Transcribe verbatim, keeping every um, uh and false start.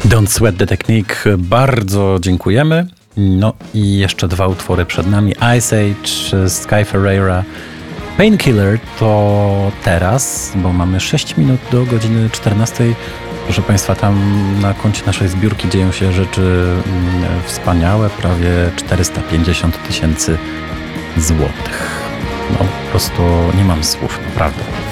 Don't Sweat the Technique, bardzo dziękujemy. No i jeszcze dwa utwory przed nami. Ice Age, Sky Ferreira, Painkiller to teraz, bo mamy sześć minut do godziny czternastej. Proszę Państwa, tam na koncie naszej zbiórki dzieją się rzeczy wspaniałe, prawie czterysta pięćdziesiąt tysięcy złotych. No po prostu nie mam słów, naprawdę.